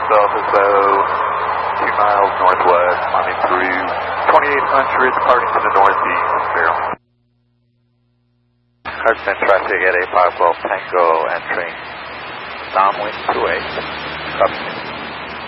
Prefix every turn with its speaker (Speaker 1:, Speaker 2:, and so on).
Speaker 1: yourself as though 2 miles northwest, climbing through 2800, departing to the northeast, Fairlane.
Speaker 2: Carson traffic at 85 Golf Tango entering downwind 28. Copy.